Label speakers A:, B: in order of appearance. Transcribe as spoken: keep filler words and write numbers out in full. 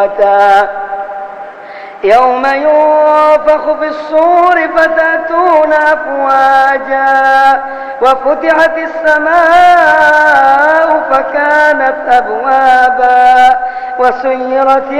A: يوم ينفخ في الصور فتأتون أفواجا وفتحت السماء فكانت أبوابا وسيرت